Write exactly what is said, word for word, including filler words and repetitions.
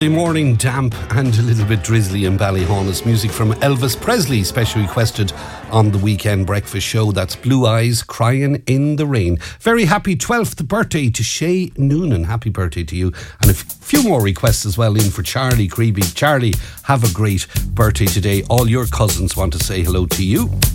Morning, damp and a little bit drizzly in Ballyhonus. Music from Elvis Presley, specially requested on the weekend breakfast show. That's Blue Eyes, Crying in the Rain. Very happy twelfth birthday to Shay Noonan. Happy birthday to you. And a f- few more requests as well in for Charlie Creeby. Charlie, have a great birthday today. All your cousins want to say hello to you.